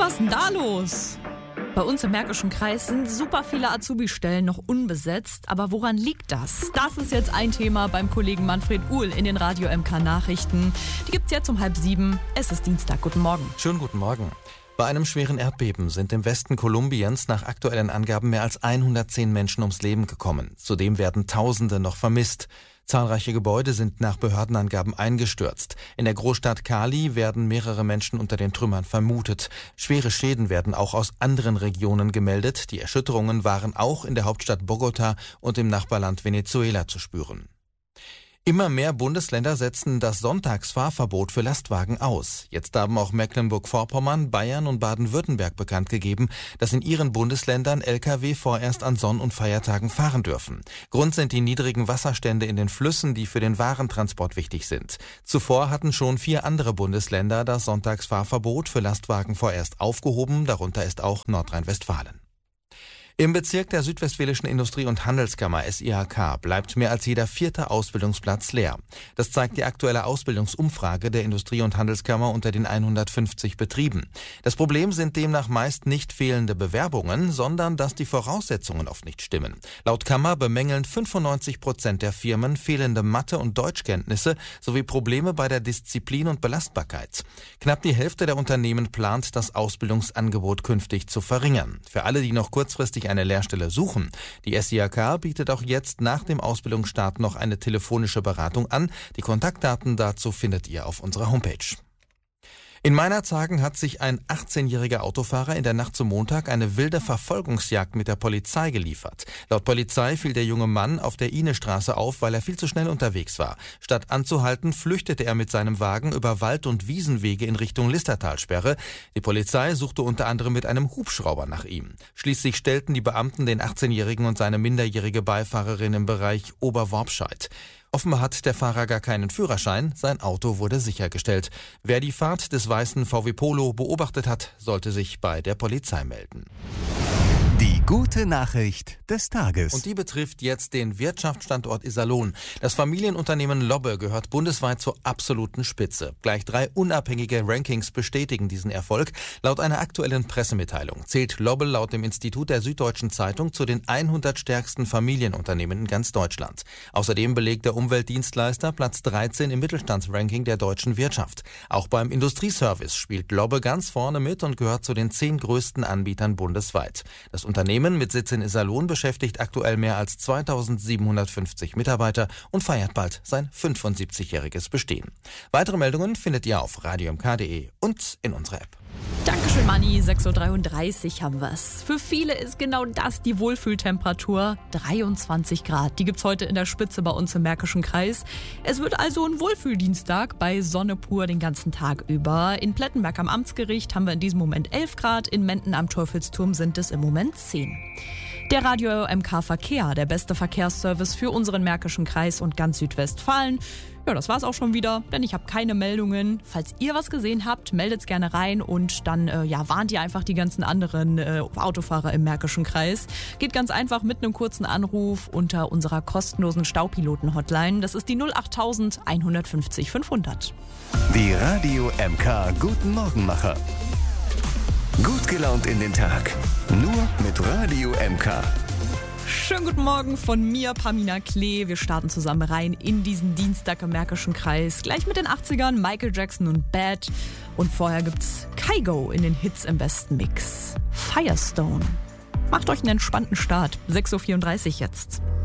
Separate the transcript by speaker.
Speaker 1: Was ist denn da los? Bei uns im Märkischen Kreis sind super viele Azubi-Stellen noch unbesetzt. Aber woran liegt das? Das ist jetzt ein Thema beim Kollegen Manfred Uhl in den Radio MK Nachrichten. Die gibt's jetzt um 6:30. Es ist Dienstag. Guten Morgen.
Speaker 2: Schönen guten Morgen. Bei einem schweren Erdbeben sind im Westen Kolumbiens nach aktuellen Angaben mehr als 110 Menschen ums Leben gekommen. Zudem werden Tausende noch vermisst. Zahlreiche Gebäude sind nach Behördenangaben eingestürzt. In der Großstadt Cali werden mehrere Menschen unter den Trümmern vermutet. Schwere Schäden werden auch aus anderen Regionen gemeldet. Die Erschütterungen waren auch in der Hauptstadt Bogotá und im Nachbarland Venezuela zu spüren. Immer mehr Bundesländer setzen das Sonntagsfahrverbot für Lastwagen aus. Jetzt haben auch Mecklenburg-Vorpommern, Bayern und Baden-Württemberg bekannt gegeben, dass in ihren Bundesländern Lkw vorerst an Sonn- und Feiertagen fahren dürfen. Grund sind die niedrigen Wasserstände in den Flüssen, die für den Warentransport wichtig sind. Zuvor hatten schon 4 andere Bundesländer das Sonntagsfahrverbot für Lastwagen vorerst aufgehoben, darunter ist auch Nordrhein-Westfalen. Im Bezirk der Südwestfälischen Industrie- und Handelskammer SIHK bleibt mehr als jeder 4. Ausbildungsplatz leer. Das zeigt die aktuelle Ausbildungsumfrage der Industrie- und Handelskammer unter den 150 Betrieben. Das Problem sind demnach meist nicht fehlende Bewerbungen, sondern dass die Voraussetzungen oft nicht stimmen. Laut Kammer bemängeln 95% der Firmen fehlende Mathe- und Deutschkenntnisse sowie Probleme bei der Disziplin und Belastbarkeit. Knapp die Hälfte der Unternehmen plant, das Ausbildungsangebot künftig zu verringern. Für alle, die noch kurzfristig eine Lehrstelle suchen. Die SIHK bietet auch jetzt nach dem Ausbildungsstart noch eine telefonische Beratung an. Die Kontaktdaten dazu findet ihr auf unserer Homepage. In Meinerzhagen hat sich ein 18-jähriger Autofahrer in der Nacht zum Montag eine wilde Verfolgungsjagd mit der Polizei geliefert. Laut Polizei fiel der junge Mann auf der Inestraße auf, weil er viel zu schnell unterwegs war. Statt anzuhalten, flüchtete er mit seinem Wagen über Wald- und Wiesenwege in Richtung Listertalsperre. Die Polizei suchte unter anderem mit einem Hubschrauber nach ihm. Schließlich stellten die Beamten den 18-jährigen und seine minderjährige Beifahrerin im Bereich Oberworpscheid. Offenbar hat der Fahrer gar keinen Führerschein, sein Auto wurde sichergestellt. Wer die Fahrt des weißen VW Polo beobachtet hat, sollte sich bei der Polizei melden.
Speaker 3: Die gute Nachricht des Tages.
Speaker 2: Und die betrifft jetzt den Wirtschaftsstandort Iserlohn. Das Familienunternehmen Lobbe gehört bundesweit zur absoluten Spitze. Gleich 3 unabhängige Rankings bestätigen diesen Erfolg. Laut einer aktuellen Pressemitteilung zählt Lobbe laut dem Institut der Süddeutschen Zeitung zu den 100 stärksten Familienunternehmen in ganz Deutschland. Außerdem belegt der Umweltdienstleister Platz 13 im Mittelstandsranking der deutschen Wirtschaft. Auch beim Industrieservice spielt Lobbe ganz vorne mit und gehört zu den 10 größten Anbietern bundesweit. Das Unternehmen mit Sitz in Iserlohn beschäftigt aktuell mehr als 2750 Mitarbeiter und feiert bald sein 75-jähriges Bestehen. Weitere Meldungen findet ihr auf radiomk.de und in unserer App.
Speaker 1: Dankeschön, Manni. 6:33 haben wir's. Für viele ist genau das die Wohlfühltemperatur. 23 Grad. Die gibt's heute in der Spitze bei uns im Märkischen Kreis. Es wird also ein Wohlfühldienstag bei Sonne pur den ganzen Tag über. In Plettenberg am Amtsgericht haben wir in diesem Moment 11 Grad. In Menden am Teufelsturm sind es im Moment 10. Der Radio MK Verkehr, der beste Verkehrsservice für unseren Märkischen Kreis und ganz Südwestfalen. Ja, das war's auch schon wieder, denn ich habe keine Meldungen. Falls ihr was gesehen habt, meldet's gerne rein und dann warnt ihr einfach die ganzen anderen Autofahrer im Märkischen Kreis. Geht ganz einfach mit einem kurzen Anruf unter unserer kostenlosen Staupiloten-Hotline. Das ist die 08000 150 500.
Speaker 3: Die Radio MK Guten Morgenmacher. Gut gelaunt in den Tag. Nur mit Radio MK.
Speaker 1: Schönen guten Morgen von mir, Pamina Klee. Wir starten zusammen rein in diesen Dienstag im Märkischen Kreis. Gleich mit den 80ern, Michael Jackson und Bad. Und vorher gibt's Kygo in den Hits im besten Mix. Firestone. Macht euch einen entspannten Start. 6:34 Uhr jetzt.